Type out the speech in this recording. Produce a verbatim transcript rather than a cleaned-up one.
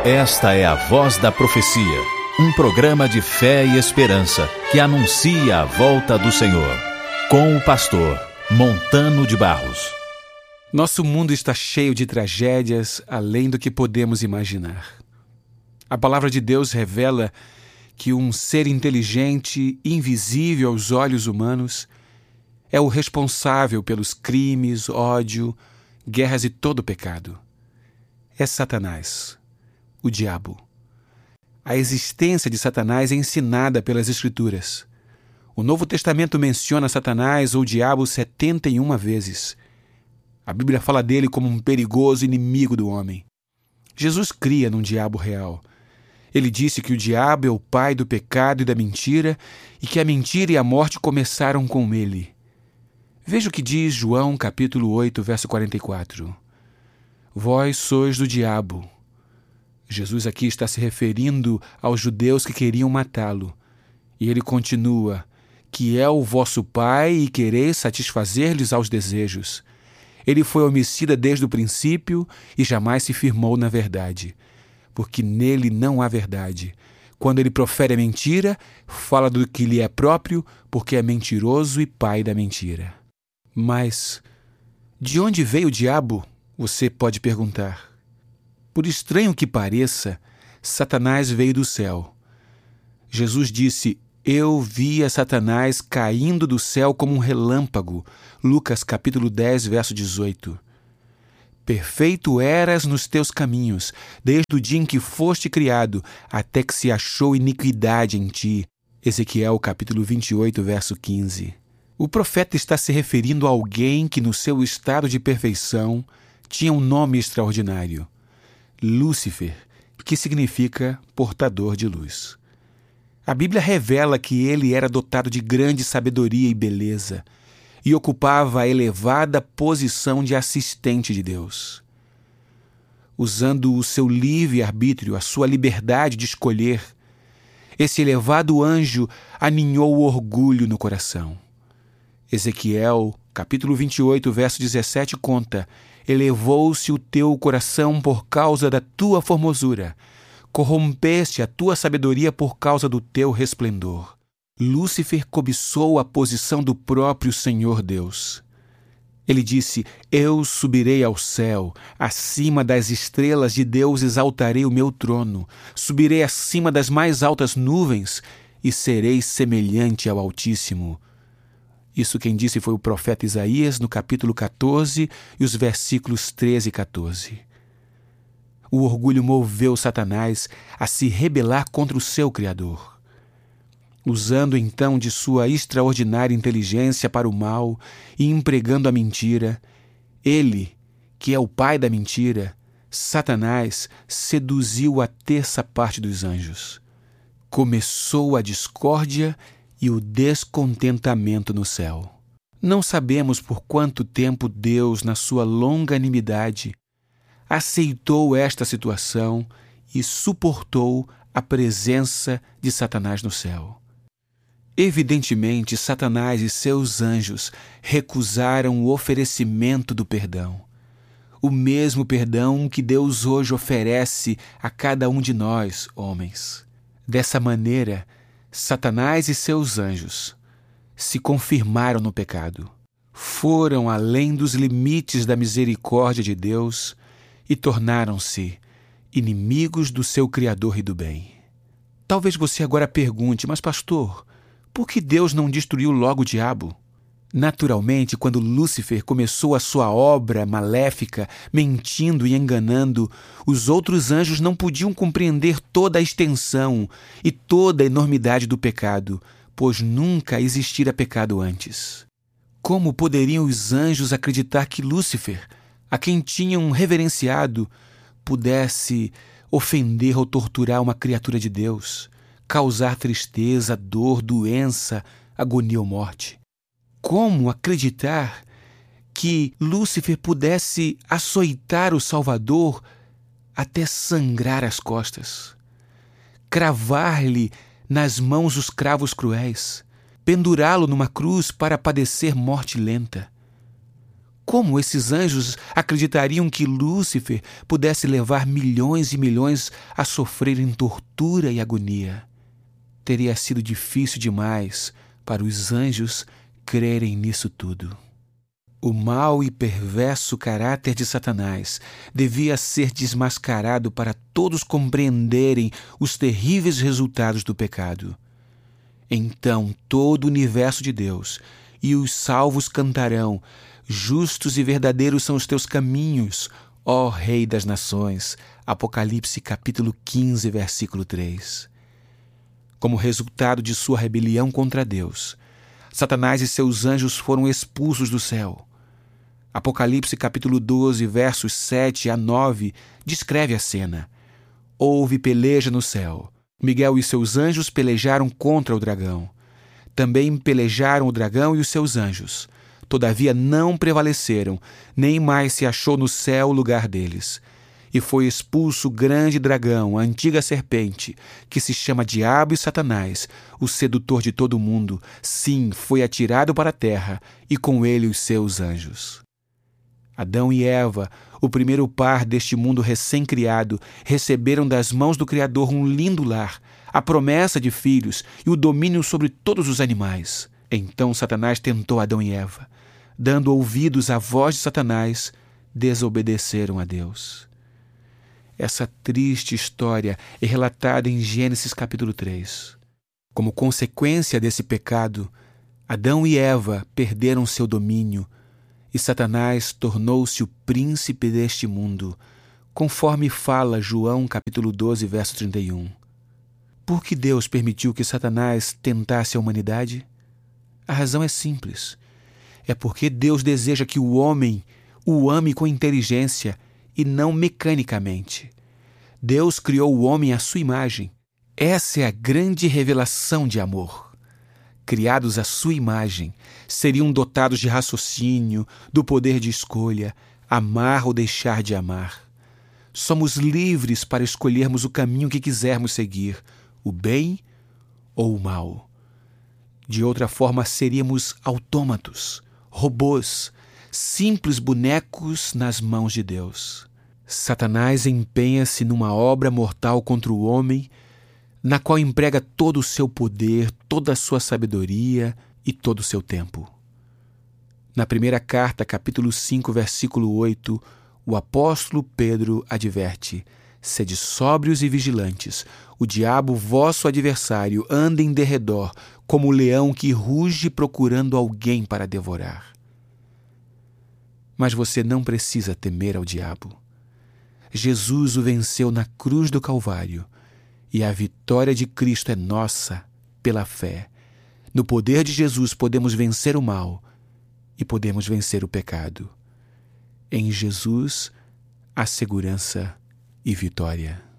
Esta é a Voz da Profecia, um programa de fé e esperança que anuncia a volta do Senhor, com o pastor Montano de Barros. Nosso mundo está cheio de tragédias além do que podemos imaginar. A palavra de Deus revela que um ser inteligente, invisível aos olhos humanos, é o responsável pelos crimes, ódio, guerras e todo o pecado. É Satanás, o diabo. A existência de Satanás é ensinada pelas Escrituras. O Novo Testamento menciona Satanás ou diabo setenta e uma vezes. A Bíblia fala dele como um perigoso inimigo do homem. Jesus cria num diabo real. Ele disse que o diabo é o pai do pecado e da mentira e que a mentira e a morte começaram com ele. Veja o que diz João capítulo oito, verso quarenta e quatro. Vós sois do diabo. Jesus aqui está se referindo aos judeus que queriam matá-lo. E ele continua, que é o vosso pai e quereis satisfazer-lhes aos desejos. Ele foi homicida desde o princípio e jamais se firmou na verdade, porque nele não há verdade. Quando ele profere a mentira, fala do que lhe é próprio, porque é mentiroso e pai da mentira. Mas de onde veio o diabo? Você pode perguntar. Por estranho que pareça, Satanás veio do céu. Jesus disse, eu vi a Satanás caindo do céu como um relâmpago. Lucas capítulo dez, verso dezoito. Perfeito eras nos teus caminhos, desde o dia em que foste criado, até que se achou iniquidade em ti. Ezequiel capítulo vinte e oito, verso quinze. O profeta está se referindo a alguém que no seu estado de perfeição tinha um nome extraordinário. Lúcifer, que significa portador de luz. A Bíblia revela que ele era dotado de grande sabedoria e beleza e ocupava a elevada posição de assistente de Deus. Usando o seu livre-arbítrio, a sua liberdade de escolher, esse elevado anjo aninhou o orgulho no coração. Ezequiel, capítulo vinte e oito, verso dezessete, conta: elevou-se o teu coração por causa da tua formosura, corrompeste a tua sabedoria por causa do teu resplendor. Lúcifer cobiçou a posição do próprio Senhor Deus. Ele disse, eu subirei ao céu, acima das estrelas de Deus exaltarei o meu trono, subirei acima das mais altas nuvens e serei semelhante ao Altíssimo. Isso quem disse foi o profeta Isaías, no capítulo catorze, e os versículos treze e catorze. O orgulho moveu Satanás a se rebelar contra o seu Criador. Usando então de sua extraordinária inteligência para o mal e empregando a mentira, ele, que é o pai da mentira, Satanás, seduziu a terça parte dos anjos. Começou a discórdia e o descontentamento no céu. Não sabemos por quanto tempo Deus, na sua longanimidade, aceitou esta situação e suportou a presença de Satanás no céu. Evidentemente, Satanás e seus anjos recusaram o oferecimento do perdão. O mesmo perdão que Deus hoje oferece a cada um de nós, homens. Dessa maneira, Satanás e seus anjos se confirmaram no pecado, foram além dos limites da misericórdia de Deus e tornaram-se inimigos do seu Criador e do bem. Talvez você agora pergunte, mas pastor, por que Deus não destruiu logo o diabo? Naturalmente, quando Lúcifer começou a sua obra maléfica, mentindo e enganando, os outros anjos não podiam compreender toda a extensão e toda a enormidade do pecado, pois nunca existira pecado antes. Como poderiam os anjos acreditar que Lúcifer, a quem tinham reverenciado, pudesse ofender ou torturar uma criatura de Deus, causar tristeza, dor, doença, agonia ou morte? Como acreditar que Lúcifer pudesse açoitar o Salvador até sangrar as costas, cravar-lhe nas mãos os cravos cruéis, pendurá-lo numa cruz para padecer morte lenta? Como esses anjos acreditariam que Lúcifer pudesse levar milhões e milhões a sofrerem tortura e agonia? Teria sido difícil demais para os anjos crerem nisso tudo. O mau e perverso caráter de Satanás devia ser desmascarado para todos compreenderem os terríveis resultados do pecado. Então todo o universo de Deus e os salvos cantarão: justos e verdadeiros são os teus caminhos, ó Rei das Nações. Apocalipse capítulo quinze, versículo três. Como resultado de sua rebelião contra Deus, Satanás e seus anjos foram expulsos do céu. Apocalipse capítulo doze, versos sete a nove, descreve a cena. Houve peleja no céu. Miguel e seus anjos pelejaram contra o dragão. Também pelejaram o dragão e os seus anjos. Todavia não prevaleceram, nem mais se achou no céu o lugar deles. E foi expulso o grande dragão, a antiga serpente, que se chama Diabo e Satanás, o sedutor de todo o mundo. Sim, foi atirado para a terra, e com ele os seus anjos. Adão e Eva, o primeiro par deste mundo recém-criado, receberam das mãos do Criador um lindo lar, a promessa de filhos e o domínio sobre todos os animais. Então Satanás tentou Adão e Eva. Dando ouvidos à voz de Satanás, desobedeceram a Deus. Essa triste história é relatada em Gênesis capítulo três. Como consequência desse pecado, Adão e Eva perderam seu domínio e Satanás tornou-se o príncipe deste mundo, conforme fala João capítulo doze, verso trinta e um. Por que Deus permitiu que Satanás tentasse a humanidade? A razão é simples. É porque Deus deseja que o homem o ame com inteligência e não mecanicamente. Deus criou o homem à sua imagem. Essa é a grande revelação de amor. Criados à sua imagem, seriam dotados de raciocínio, do poder de escolha, amar ou deixar de amar. Somos livres para escolhermos o caminho que quisermos seguir, o bem ou o mal. De outra forma, seríamos autômatos, robôs, simples bonecos nas mãos de Deus. Satanás empenha-se numa obra mortal contra o homem, na qual emprega todo o seu poder, toda a sua sabedoria e todo o seu tempo. Na primeira carta, capítulo cinco, versículo oito, o apóstolo Pedro adverte: sede sóbrios e vigilantes, o diabo, vosso adversário, anda em derredor, como o leão que ruge procurando alguém para devorar. Mas você não precisa temer ao diabo. Jesus o venceu na cruz do Calvário, e a vitória de Cristo é nossa pela fé. No poder de Jesus podemos vencer o mal e podemos vencer o pecado. Em Jesus, há segurança e vitória.